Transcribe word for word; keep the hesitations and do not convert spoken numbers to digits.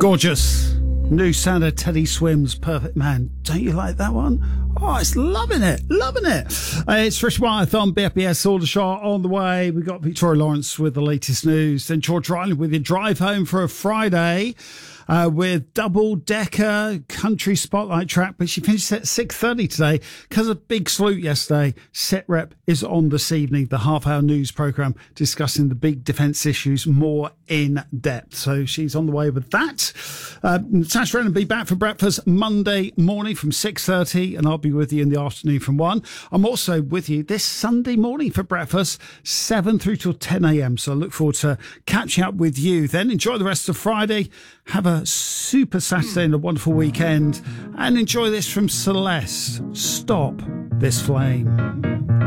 Gorgeous. New sound of Teddy Swims, Perfect Man. Don't you like that one? Oh, it's loving it, loving it. Uh, it's Fresh Wyeth on B F B S Aldershot on the way. We've got Victoria Lawrence with the latest news. Then George Riley with your drive home for a Friday. Uh, with double-decker country spotlight track, but she finished at six thirty today because of Big Salute yesterday. Set Rep is on this evening, the half-hour news programme discussing the big defence issues more in depth. So she's on the way with that. Uh, Natasha Rennan will be back for breakfast Monday morning from six thirty, and I'll be with you in the afternoon from one. I'm also with you this Sunday morning for breakfast, seven through till ten a.m. So I look forward to catching up with you then. Enjoy the rest of Friday. Have a super Saturday and a wonderful weekend. And enjoy this from Celeste. Stop This Flame.